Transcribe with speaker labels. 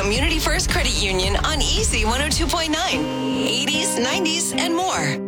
Speaker 1: Community First Credit Union on Easy 102.9, 80s, 90s, and more.